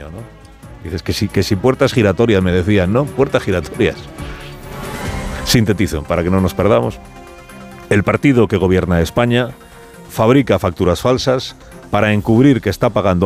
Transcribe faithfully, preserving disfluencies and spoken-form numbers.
¿no? Dices que sí, que si puertas giratorias, me decían, ¿no? Puertas giratorias. Sintetizo, para que no nos perdamos. El partido que gobierna España fabrica facturas falsas para encubrir que está pagando